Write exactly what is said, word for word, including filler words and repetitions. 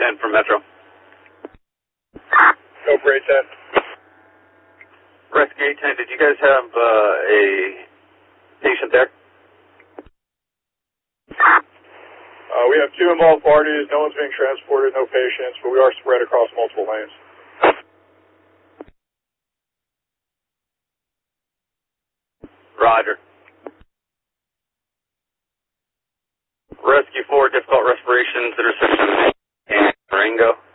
ten from Metro. Go for eight ten. Rescue eight ten, did you guys have uh, a patient there? Uh, we have two involved parties. No one's being transported, no patients, but we are spread across multiple lanes. Roger. Rescue four, difficult respirations, intersection and Marengo.